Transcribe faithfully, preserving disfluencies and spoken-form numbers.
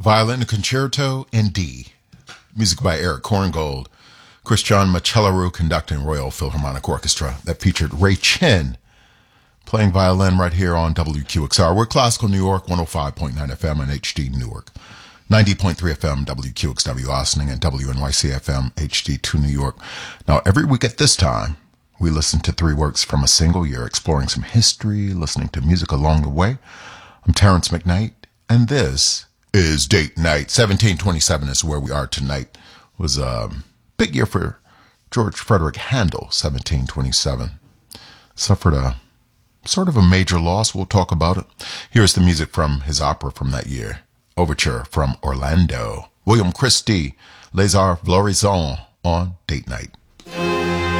Violin Concerto in D. Music by Eric Korngold. Christian Macellaro conducting Royal Philharmonic Orchestra. That featured Ray Chin playing violin right here on W Q X R. We're Classical New York, one oh five point nine F M and H D Newark. ninety point three F M, W Q X W Ossining, and W N Y C F M, H D two New York. Now, every week at this time, we listen to three works from a single year, exploring some history, listening to music along the way. I'm Terrence McKnight, and this is Date Night. seventeen twenty-seven is where we are tonight. It was a big year for George Frederick Handel, seventeen twenty-seven. Suffered a sort of a major loss. We'll talk about it. Here's the music from his opera from that year. Overture from Orlando. William Christie, Les Arts Florissants on Date Night.